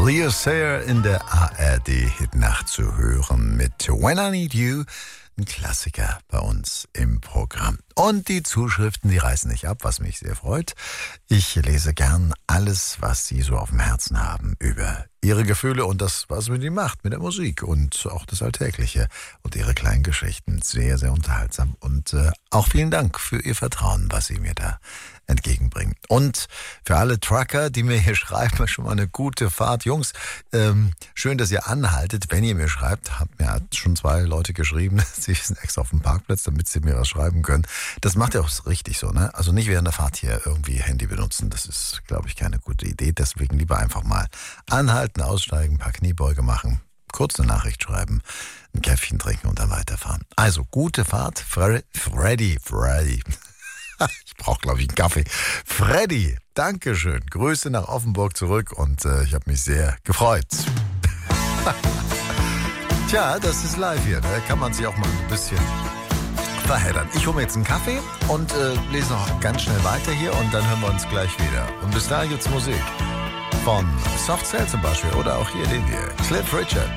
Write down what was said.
Leo Sayer in der ARD-Hitnacht zu hören mit When I Need You, ein Klassiker bei uns im Programm. Und die Zuschriften, die reißen nicht ab, was mich sehr freut. Ich lese gern alles, was Sie so auf dem Herzen haben über Ihre Gefühle und das, was mit Ihnen macht, mit der Musik und auch das Alltägliche und Ihre kleinen Geschichten. Sehr, sehr unterhaltsam und auch vielen Dank für Ihr Vertrauen, was Sie mir da entgegenbringen. Und für alle Trucker, die mir hier schreiben, schon mal eine gute Fahrt. Jungs, schön, dass ihr anhaltet, wenn ihr mir schreibt. Mir hat schon 2 Leute geschrieben, sie sind extra auf dem Parkplatz, damit sie mir was schreiben können. Das macht ja auch richtig so, ne? Also nicht während der Fahrt hier irgendwie Handy benutzen. Das ist, glaube ich, keine gute Idee. Deswegen lieber einfach mal anhalten, aussteigen, ein paar Kniebeuge machen, kurz eine Nachricht schreiben, ein Käffchen trinken und dann weiterfahren. Also, gute Fahrt. Freddy. Ich brauche, glaube ich, einen Kaffee. Freddy, Dankeschön. Grüße nach Offenburg zurück und ich habe mich sehr gefreut. Tja, das ist live hier. Da kann man sich auch mal ein bisschen verheddern. Ich hole mir jetzt einen Kaffee und lese noch ganz schnell weiter hier und dann hören wir uns gleich wieder. Und bis dahin gibt's Musik. Von Soft Cell zum Beispiel oder auch hier den hier. Cliff Richard.